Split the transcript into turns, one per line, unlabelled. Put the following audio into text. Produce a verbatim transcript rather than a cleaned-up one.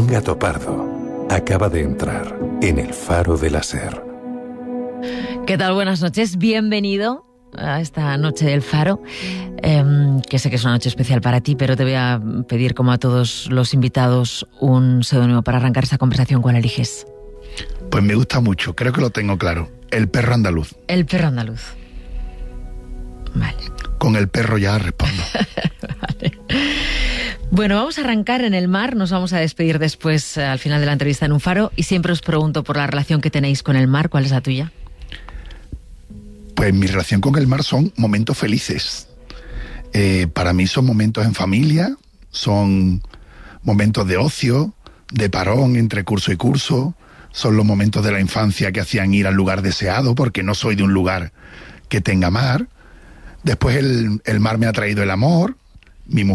gato pardo acaba de entrar en el Faro de la Ser.
¿Qué tal? Buenas noches. Bienvenido a esta noche del Faro, eh, que sé que es una noche especial para ti, pero te voy a pedir, como a todos los invitados, un seudónimo para arrancar esta conversación. ¿Cuál eliges?
Pues me gusta mucho, creo que lo tengo claro. El perro andaluz.
El perro andaluz. Vale.
Con el perro ya respondo.
Vale. Bueno, vamos a arrancar en el mar, nos vamos a despedir después, al final de la entrevista, en un faro, y siempre os pregunto por la relación que tenéis con el mar. ¿Cuál es la tuya?
Pues mi relación con el mar son momentos felices. Eh, para mí son momentos en familia, son momentos de ocio, de parón entre curso y curso, son los momentos de la infancia que hacían ir al lugar deseado, porque no soy de un lugar que tenga mar. Después el, el mar me ha traído el amor, mi mujer